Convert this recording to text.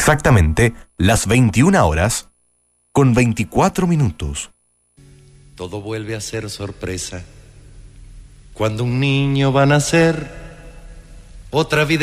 exactamente las 21 horas con 24 minutos. Todo vuelve a ser sorpresa cuando un niño va a nacer, otra vida